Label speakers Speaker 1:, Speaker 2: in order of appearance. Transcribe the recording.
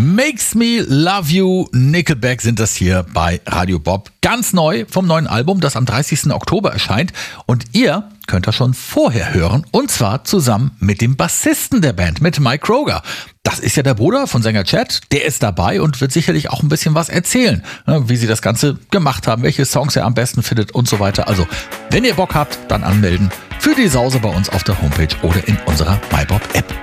Speaker 1: Makes Me Love You, Nickelback sind das hier bei Radio Bob. Ganz neu vom neuen Album, das am 30. Oktober erscheint. Und ihr könnt das schon vorher hören. Und zwar zusammen mit dem Bassisten der Band, mit Mike Kroger. Das ist ja der Bruder von Sänger Chad. Der ist dabei und wird sicherlich auch ein bisschen was erzählen, wie sie das Ganze gemacht haben, welche Songs er am besten findet und so weiter. Also, wenn ihr Bock habt, dann anmelden für die Sause bei uns auf der Homepage oder in unserer MyBob-App.